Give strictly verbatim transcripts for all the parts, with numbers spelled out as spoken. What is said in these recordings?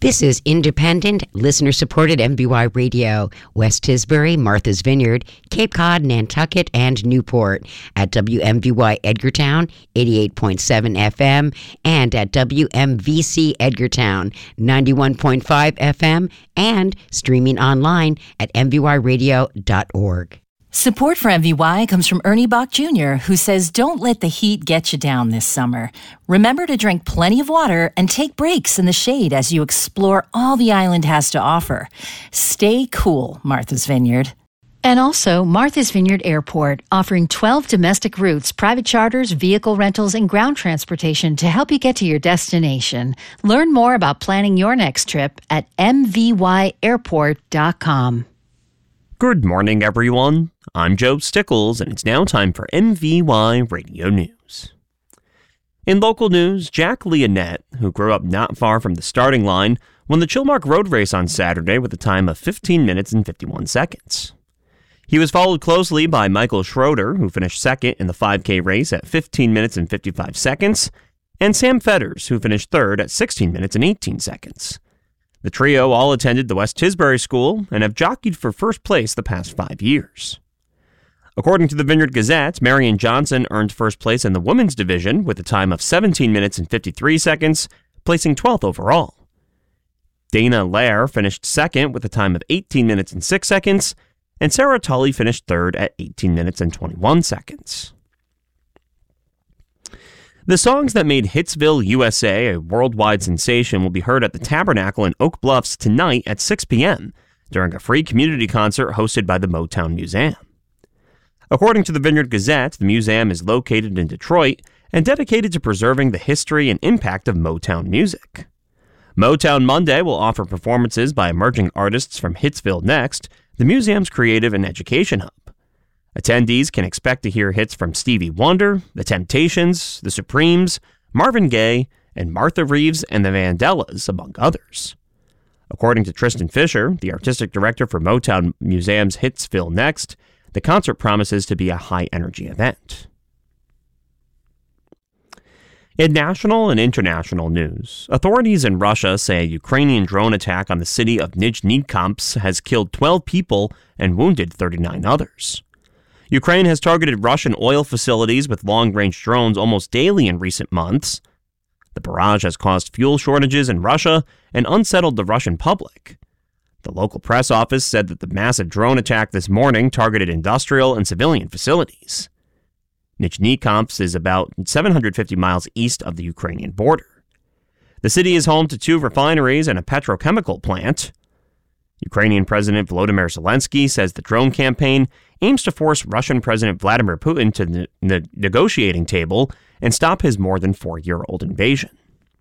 This is independent, listener-supported M V Y Radio, West Tisbury, Martha's Vineyard, Cape Cod, Nantucket, and Newport, at W M V Y Edgartown, eighty-eight point seven F M, and at W M V C Edgartown, ninety-one point five F M, and streaming online at m v y radio dot org. Support for M V Y comes from Ernie Bach Junior, who says don't let the heat get you down this summer. Remember to drink plenty of water and take breaks in the shade as you explore all the island has to offer. Stay cool, Martha's Vineyard. And also Martha's Vineyard Airport, offering twelve domestic routes, private charters, vehicle rentals, and ground transportation to help you get to your destination. Learn more about planning your next trip at m v y airport dot com. Good morning, everyone. I'm Joe Stickles, and it's now time for M V Y Radio News. In local news, Jack Leonette, who grew up not far from the starting line, won the Chilmark Road Race on Saturday with a time of fifteen minutes and fifty-one seconds. He was followed closely by Michael Schroeder, who finished second in the five K race at fifteen minutes and fifty-five seconds, and Sam Fetters, who finished third at sixteen minutes and eighteen seconds. The trio all attended the West Tisbury School and have jockeyed for first place the past five years. According to the Vineyard Gazette, Marion Johnson earned first place in the women's division with a time of seventeen minutes and fifty-three seconds, placing twelfth overall. Dana Lair finished second with a time of eighteen minutes and six seconds, and Sarah Tully finished third at eighteen minutes and twenty-one seconds. The songs that made Hitsville, U S A a worldwide sensation will be heard at the Tabernacle in Oak Bluffs tonight at six p.m. during a free community concert hosted by the Motown Museum. According to the Vineyard Gazette, the museum is located in Detroit and dedicated to preserving the history and impact of Motown music. Motown Monday will offer performances by emerging artists from Hitsville Next, the museum's creative and education hub. Attendees can expect to hear hits from Stevie Wonder, The Temptations, The Supremes, Marvin Gaye, and Martha Reeves and the Vandellas, among others. According to Tristan Fisher, the artistic director for Motown Museum's Hitsville Next, the concert promises to be a high-energy event. In national and international news, authorities in Russia say a Ukrainian drone attack on the city of Nizhny Novgorod has killed twelve people and wounded thirty-nine others. Ukraine has targeted Russian oil facilities with long-range drones almost daily in recent months. The barrage has caused fuel shortages in Russia and unsettled the Russian public. The local press office said that the massive drone attack this morning targeted industrial and civilian facilities. Nizhny Novgorod is about seven hundred fifty miles east of the Ukrainian border. The city is home to two refineries and a petrochemical plant. Ukrainian President Volodymyr Zelensky says the drone campaign aims to force Russian President Vladimir Putin to the ne- negotiating table and stop his more than four-year-old invasion.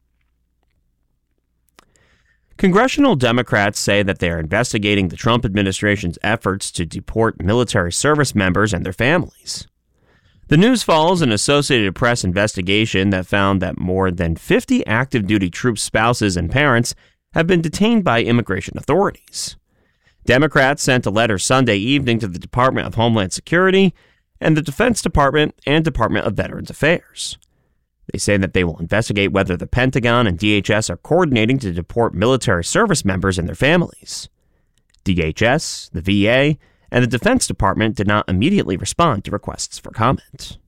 Congressional Democrats say that they are investigating the Trump administration's efforts to deport military service members and their families. The news follows an Associated Press investigation that found that more than fifty active duty troops' spouses and parents have been detained by immigration authorities. Democrats sent a letter Sunday evening to the Department of Homeland Security and the Defense Department and Department of Veterans Affairs. They say that they will investigate whether the Pentagon and D H S are coordinating to deport military service members and their families. D H S, the V A, and the Defense Department did not immediately respond to requests for comment.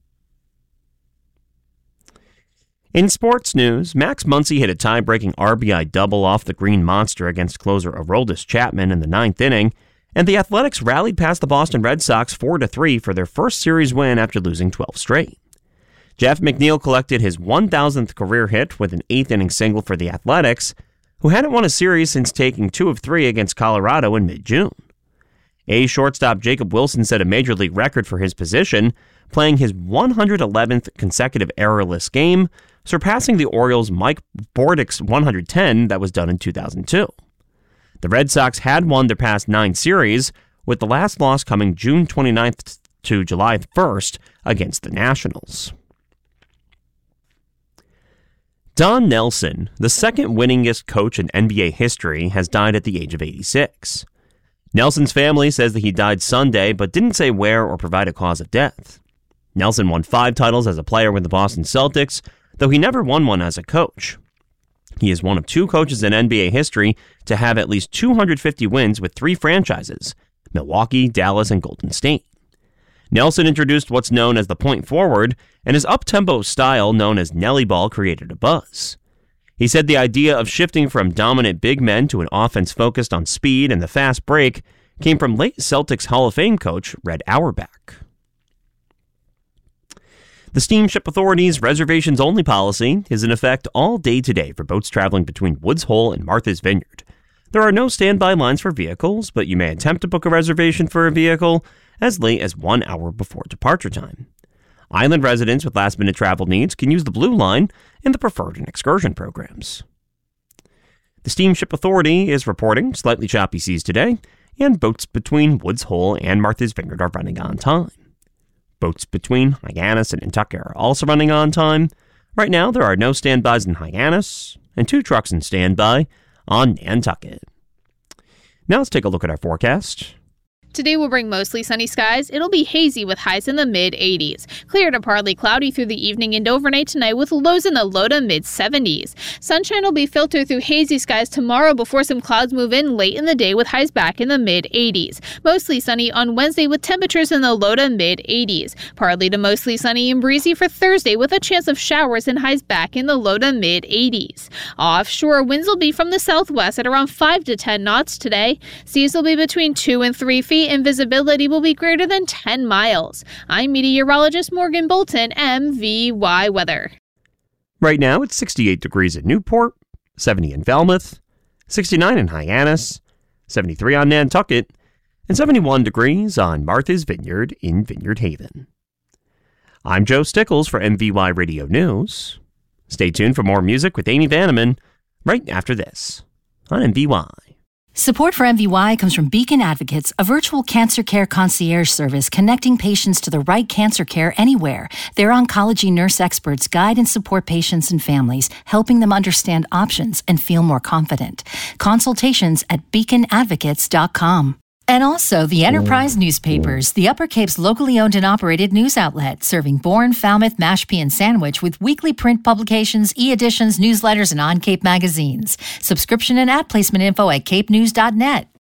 In sports news, Max Muncy hit a tie-breaking R B I double off the Green Monster against closer Aroldis Chapman in the ninth inning, and the Athletics rallied past the Boston Red Sox four to three for their first series win after losing twelve straight. Jeff McNeil collected his one thousandth career hit with an eighth-inning single for the Athletics, who hadn't won a series since taking two of three against Colorado in mid-June. A shortstop Jacob Wilson set a major league record for his position, playing his one hundred eleventh consecutive errorless game, surpassing the Orioles' Mike Bordick's one hundred ten that was done in two thousand two. The Red Sox had won their past nine series, with the last loss coming June twenty-ninth to July first against the Nationals. Don Nelson, the second winningest coach in N B A history, has died at the age of eighty-six. Nelson's family says that he died Sunday, but didn't say where or provide a cause of death. Nelson won five titles as a player with the Boston Celtics, though he never won one as a coach. He is one of two coaches in N B A history to have at least two hundred fifty wins with three franchises, Milwaukee, Dallas, and Golden State. Nelson introduced what's known as the point forward, and his up-tempo style known as Nelly Ball created a buzz. He said the idea of shifting from dominant big men to an offense focused on speed and the fast break came from late Celtics Hall of Fame coach Red Auerbach. The Steamship Authority's reservations-only policy is in effect all day today for boats traveling between Woods Hole and Martha's Vineyard. There are no standby lines for vehicles, but you may attempt to book a reservation for a vehicle as late as one hour before departure time. Island residents with last-minute travel needs can use the Blue Line in the Preferred and Excursion programs. The Steamship Authority is reporting slightly choppy seas today, and boats between Woods Hole and Martha's Vineyard are running on time. Boats between Hyannis and Nantucket are also running on time. Right now, there are no standbys in Hyannis and two trucks in standby on Nantucket. Now let's take a look at our forecast. Today will bring mostly sunny skies. It'll be hazy with highs in the mid eighties. Clear to partly cloudy through the evening and overnight tonight with lows in the low to mid seventies. Sunshine will be filtered through hazy skies tomorrow before some clouds move in late in the day with highs back in the mid eighties. Mostly sunny on Wednesday with temperatures in the low to mid eighties. Partly to mostly sunny and breezy for Thursday with a chance of showers and highs back in the low to mid eighties. Offshore winds will be from the southwest at around five to ten knots today. Seas will be between two and three feet. And visibility will be greater than ten miles. I'm meteorologist Morgan Bolton, M V Y Weather. Right now, it's sixty-eight degrees at Newport, seventy in Falmouth, sixty-nine in Hyannis, seventy-three on Nantucket, and seventy-one degrees on Martha's Vineyard in Vineyard Haven. I'm Joe Stickles for M V Y Radio News. Stay tuned for more music with Amy Vanneman right after this on M V Y. Support for M V Y comes from Beacon Advocates, a virtual cancer care concierge service connecting patients to the right cancer care anywhere. Their oncology nurse experts guide and support patients and families, helping them understand options and feel more confident. Consultations at beacon advocates dot com. And also the Enterprise newspapers, the Upper Cape's locally owned and operated news outlet, serving Bourne, Falmouth, Mashpee, and Sandwich with weekly print publications, e-editions, newsletters, and on-Cape magazines. Subscription and ad placement info at cape news dot net.